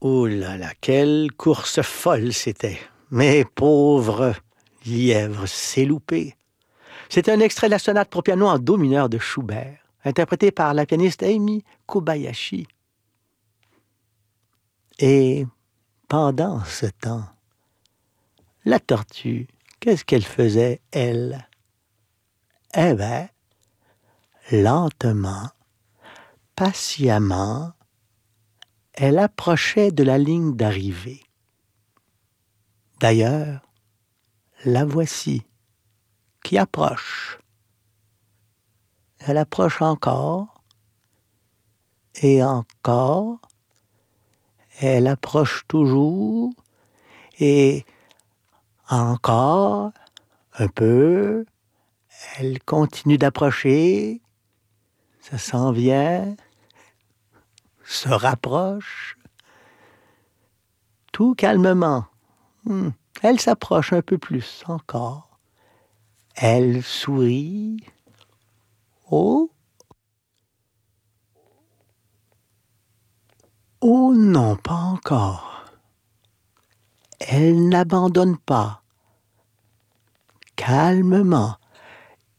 Oh là là, quelle course folle c'était. Mais pauvre lièvre, s'est loupé. C'est un extrait de la sonate pour piano en do mineur de Schubert, interprété par la pianiste Amy Kobayashi. Et pendant ce temps, la tortue, qu'est-ce qu'elle faisait, elle? Eh bien, lentement, patiemment, elle approchait de la ligne d'arrivée. D'ailleurs, la voici, qui approche. Elle approche encore, et encore, elle approche toujours, et encore, un peu, elle continue d'approcher, ça s'en vient, se rapproche, tout calmement. Elle s'approche un peu plus encore. Elle sourit. Oh! Oh non, pas encore. Elle n'abandonne pas. Calmement,